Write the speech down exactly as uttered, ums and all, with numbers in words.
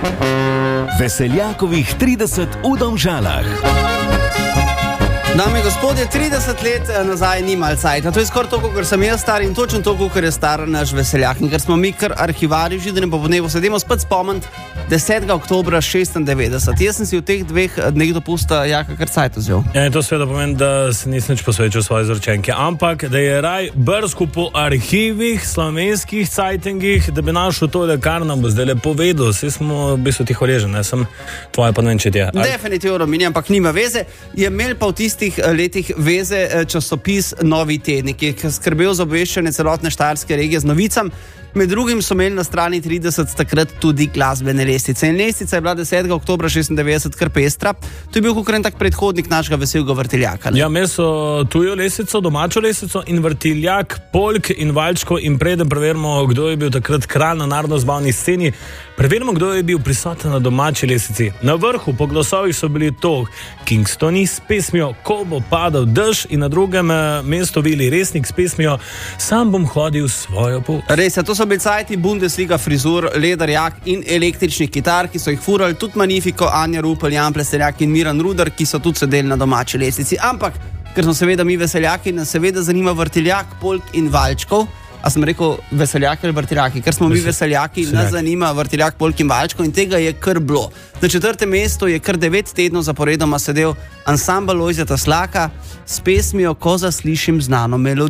Veseljakovih trideset v Domžalah. Dame in gospodje, trideset let nazaj ni malo cajta. To je skoraj toliko, kar sem jaz star in točno toliko, kar je star naš Veseljak. In ker smo mi kar arhivari v Židanem popoldnevu, sedemo spet spomniti desetega oktobra šestindevetdeset. Jaz sem si v teh dveh dneh dopusta Jaka kar cajt vzel. Ja, in to seveda pomeni, da se nisem nič posvečal svoje izročenke, ampak da je raj brsko po arhivih, slovenskih cajtengih, da bi našel to, kar nam bo zdaj le povedal. Vsi smo v bistvu tiho režen, ne sem tvoje pa ne vem, če ti je. Definitivno mi ni, ampak nima veze. Je imel pa v tistih letih veze časopis Novi tednik, ki je skrbel za obveščanje celotne štajerske regije z novicam. Med drugim so imeli na strani trideset takrat tudi glasbene lestvice. In lestvica je bila desetega oktobra šestindevetdeset kar pestra. To je bil kakor tak predhodnik našega Veselega Vrtiljaka. Ne? Ja, imeli so tujo lestvico, domačo lestvico in Vrtiljak, Polk in Valčko. In preden preverimo, kdo je bil takrat kralj na narodno-zabavni sceni, preverimo, kdo je bil prisoten na domači lestvici. Na vrhu po glasovih so bili to Kingstoni s pesmijo Ko bo padal dež in na drugem mestu Vili Resnik s pesmijo Sam bom hodil svojo pot. Res je, to so bili cajti Bundesliga frizur, Lederjak in električnih kitar, ki so jih furali tudi Magnifico, Anja Rupel, Jan Plestenjak in Miran Rudar, ki so tudi sedeli na domači lestvici. Ampak, ker smo seveda mi Veseljaki, nas seveda zanima Vrtiljak, Polk in Valčkov. A sem rekel Veseljaki ali Vrtiljaki? Ker smo mi Veseljaki, nas zanima Vrtiljak, Polk in Valčkov in tega je kar bilo. Na četrtem mestu je kar devet tednov zaporedoma sedel ansambel Lojzeta Slaka s pesmijo Ko zaslišim znano melodijo.